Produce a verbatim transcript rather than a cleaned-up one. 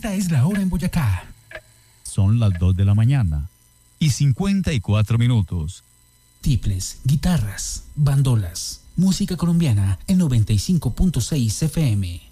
Esta es la hora en Boyacá. Son las dos de la mañana y cincuenta y cuatro minutos. Tiples, guitarras, bandolas, música colombiana en noventa y cinco punto seis F M.